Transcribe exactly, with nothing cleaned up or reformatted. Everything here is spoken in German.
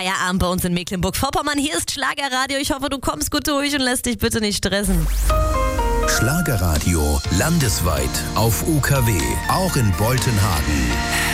Feierabend bei uns in Mecklenburg-Vorpommern. Hier ist Schlagerradio. Ich hoffe, du kommst gut durch und lässt dich bitte nicht stressen. Schlagerradio landesweit auf U K W, auch in Boltenhagen.